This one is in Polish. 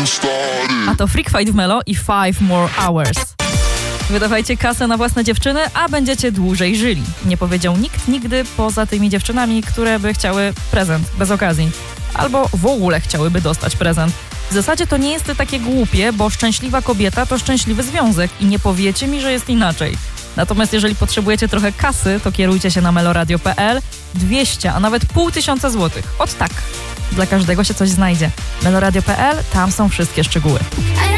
A to Freak Fight w Melo i 5 More Hours. Wydawajcie kasę na własne dziewczyny, a będziecie dłużej żyli. Nie powiedział nikt nigdy poza tymi dziewczynami, które by chciały prezent bez okazji. Albo w ogóle chciałyby dostać prezent. W zasadzie to nie jest takie głupie, bo szczęśliwa kobieta to szczęśliwy związek i nie powiecie mi, że jest inaczej. Natomiast jeżeli potrzebujecie trochę kasy, to kierujcie się na meloradio.pl. 200, a nawet 500 złotych. Ot tak. Dla każdego się coś znajdzie. meloradio.pl, tam są wszystkie szczegóły.